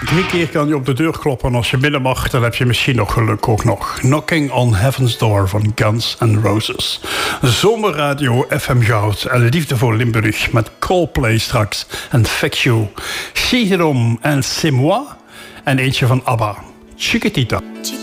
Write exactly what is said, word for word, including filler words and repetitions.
Drie keer kan je op de deur kloppen en als je binnen mag, dan heb je misschien nog geluk ook nog. Knocking on Heaven's Door van Guns N' Roses. Zomerradio F M Goud en liefde voor Limburg met Coldplay straks en Fix You. Chihirom en C'est Moi en eentje van ABBA. Chiquitita.